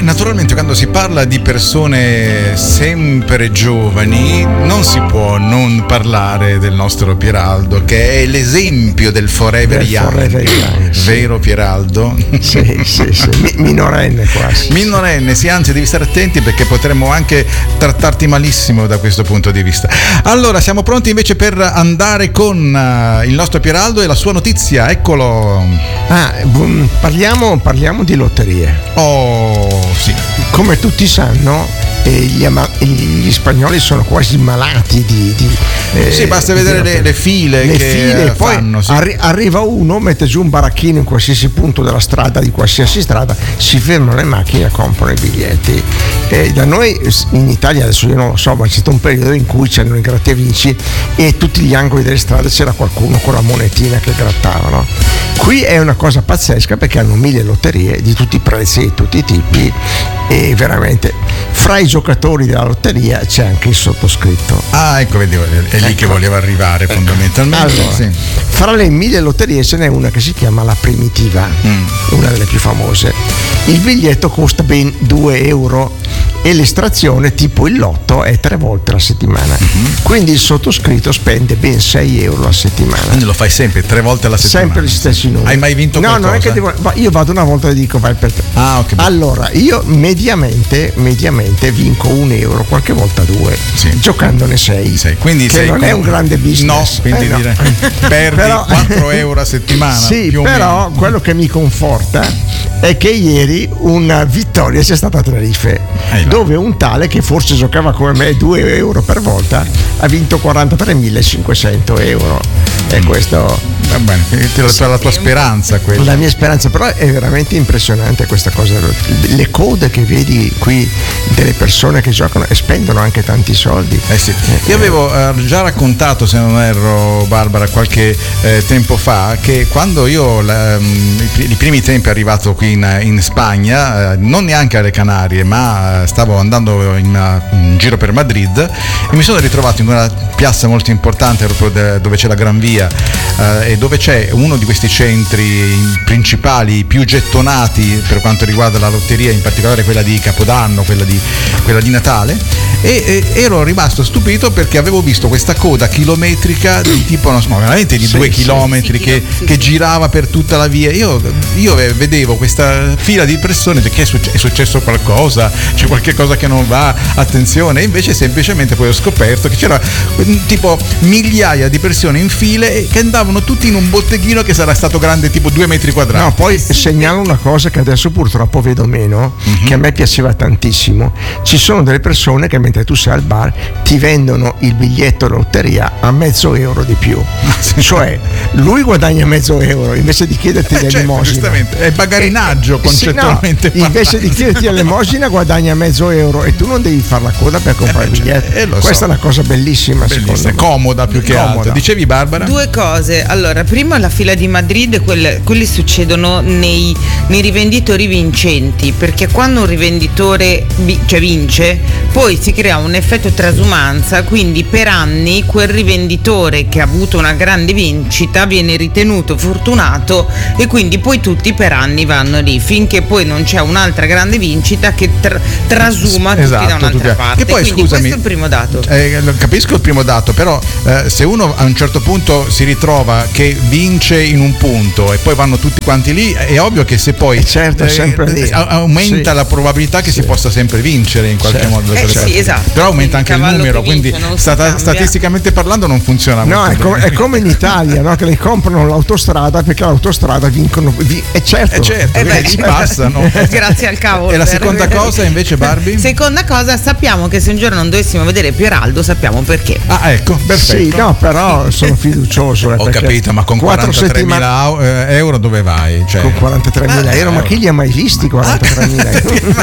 Naturalmente quando si parla di persone sempre giovani non si può non parlare del nostro Pieraldo, che è l'esempio del forever young. Vero Pieraldo? Sì. Minorenne quasi. Minorenne, sì, anzi devi stare attenti perché potremmo anche trattarti malissimo da questo punto di vista. Allora, siamo pronti invece per andare con il nostro Pieraldo e la sua notizia, eccolo. Parliamo di lotterie. Oh, sì. Come tutti sanno, gli spagnoli sono quasi malati di sì, basta vedere le file che poi fanno, sì. Arriva uno, mette giù un baracchino in qualsiasi punto della strada, di qualsiasi strada, si fermano le macchine e comprano i biglietti. Da noi in Italia, adesso io non lo so, ma c'è stato un periodo in cui c'erano i grattavinci e tutti gli angoli delle strade c'era qualcuno con la monetina che grattava, no? Qui è una cosa pazzesca perché hanno 1000 lotterie di tutti i prezzi e tutti i tipi, e veramente fra i giocatori della lotteria c'è anche il sottoscritto. Ecco, vedi, è lì che voleva arrivare fondamentalmente. Allora, sì. Fra le 1000 lotterie ce n'è una che si chiama la Primitiva, una delle più famose. Il biglietto costa ben 2 euro e l'estrazione, tipo il lotto, è 3 volte alla settimana. Quindi il sottoscritto spende ben 6 euro a settimana. Quindi lo fai sempre 3 volte alla settimana? Sempre gli stessi numeri. Hai mai vinto qualcosa? No, non è che io vado una volta e dico vai per te. Ok. Allora, io mediamente vinco 1 euro, qualche volta 2, giocandone 6. Quindi che non è un grande business. No, quindi dire perdi 4 euro a settimana. Sì, più o però meno. Quello che mi conforta è che ieri una vittoria c'è stata a Tenerife, dove un tale che forse giocava come me 2 euro per volta ha vinto 43.500 euro. E questo va bene, per la tua speranza quella. La mia speranza, però è veramente impressionante questa cosa, le code che vedi qui delle persone che giocano e spendono anche tanti soldi. Sì. Io avevo già raccontato, se non erro Barbara, qualche tempo fa, che quando io i primi tempi arrivato qui in Spagna, non neanche alle Canarie, ma stavo andando in giro per Madrid e mi sono ritrovato in una piazza molto importante proprio dove c'è la Gran Via, e dove c'è uno di questi centri principali più gettonati per quanto riguarda la lotteria, in particolare quella di Capodanno, quella di Natale, e ero rimasto stupito perché avevo visto questa coda chilometrica di tipo, non so, veramente di 2 chilometri che girava per tutta la via. Io vedevo questa fila di persone, che è successo qualcosa, c'è qualche cosa che non va, attenzione, e invece semplicemente poi ho scoperto che c'era tipo migliaia di persone in file che andavano tutti in un botteghino che sarà stato grande tipo 2 metri quadrati. No, poi segnalo una cosa che adesso purtroppo vedo meno, che a me piaceva tantissimo. Ci sono delle persone che mentre tu sei al bar ti vendono il biglietto lotteria a €0,5 di più. Cioè lui guadagna €0,5 invece di chiederti l'elemosina. Giustamente, è bagarinaggio concettualmente. No, invece di chiederti l'elemosina guadagna €0,5 e tu non devi fare la coda per comprare il biglietto. Questa è una cosa bellissima, secondo me. Comoda più che altro. Dicevi, Barbara? 2 cose. Allora, prima la fila di Madrid, quelli succedono nei rivenditori vincenti, perché quando un rivenditore vince, poi si crea un effetto trasumanza, quindi per anni quel rivenditore che ha avuto una grande vincita viene ritenuto fortunato e quindi poi tutti per anni vanno lì finché poi non c'è un'altra grande vincita che trasuma tutti da un'altra parte. E poi, quindi scusami, questo è il primo dato. Capisco il primo dato, però se uno a un certo punto si ritrova che vince in un punto e poi vanno tutti quanti lì, è ovvio che se poi sempre lì. aumenta la probabilità che si possa sempre vincere in qualche modo. Sì, esatto. Però aumenta anche il numero, quindi statisticamente parlando non funziona molto bene. È come in Italia, no? Che le comprano l'autostrada perché l'autostrada vincono. Certo, ci passano. Grazie al cavolo. E la seconda cosa invece, Barbie? Seconda cosa, sappiamo che se un giorno non dovessimo vedere Pieraldo sappiamo perché. Ecco, perfetto. Sì, no, però sono fiducioso. Ho capito, ma con 43.000 euro dove vai? Cioè, con 43.000 euro, ma chi li ha mai visti 43.000 euro?